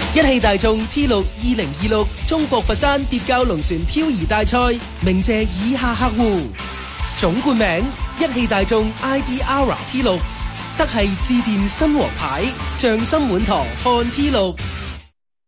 一汽大眾 T6 2026中國佛山蝶教龍船漂移大賽，鳴謝以下客戶：總冠名一汽大眾 ID.ARA T6， 德系致電新王牌，匠心滿堂看 T6。